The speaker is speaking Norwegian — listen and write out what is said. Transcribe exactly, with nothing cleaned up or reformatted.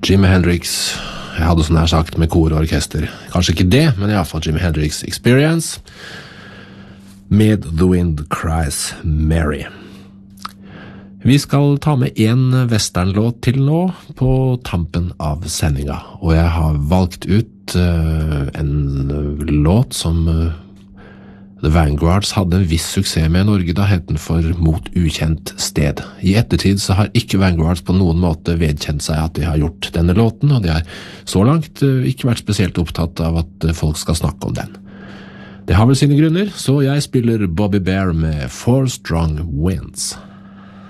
Jimi Hendrix, jeg hadde sånn her sagt med kor og orkester. Kanskje ikke det, men i hvert fall Jimi Hendrix Experience med The Wind Cries Mary. Vi skal ta med en westernlåt til nå på tampen av sendinga, og jeg har valgt ut uh, en låt som uh, The Vanguards hadde en viss suksess med i Norge, da het den for Mot ukjent sted. I ettertid så har ikke Vanguards på noen måte vedkjent seg at de har gjort denne låten, og de har så langt uh, ikke vært spesielt opptatt av at uh, folk skal snakke om den. Det har vel sine grunner, så jeg spiller Bobby Bear med Four Strong Winds.